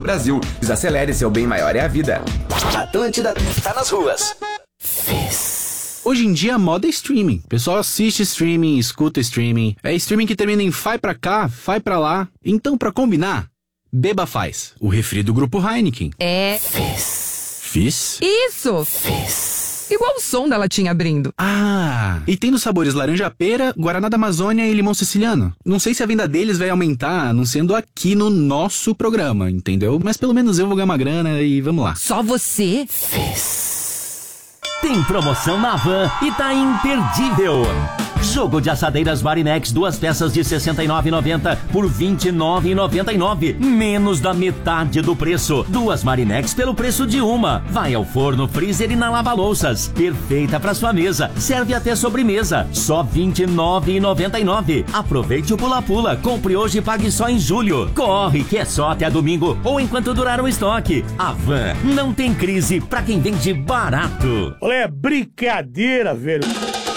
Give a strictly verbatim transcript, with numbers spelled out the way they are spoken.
Brasil. Desacelere, seu bem maior é a vida. Atlântida tá nas ruas. Hoje em dia a moda é streaming. O pessoal assiste streaming, escuta streaming. É streaming que termina em vai pra cá, vai pra lá. Então, pra combinar, beba Faz, o refri do Grupo Heineken. É... Fizz? Isso! Fizz. Igual o som da latinha abrindo. Ah, e tem nos sabores laranja-pera, Guaraná da Amazônia e limão siciliano. Não sei se a venda deles vai aumentar anunciando aqui no nosso programa, entendeu? Mas pelo menos eu vou ganhar uma grana e vamos lá. Só você? Fizz. Tem promoção na Van e tá imperdível. Jogo de assadeiras Marinex, duas peças de sessenta e nove reais e noventa centavos por vinte e nove reais e noventa e nove centavos, menos da metade do preço. Duas Marinex pelo preço de uma. Vai ao forno, freezer e na lava-louças. Perfeita para sua mesa. Serve até sobremesa. Só vinte e nove reais e noventa e nove centavos. Aproveite o pula-pula. Compre hoje e pague só em julho. Corre, que é só até domingo ou enquanto durar o estoque. A Van não tem crise para quem vende barato. Olha, é brincadeira, velho.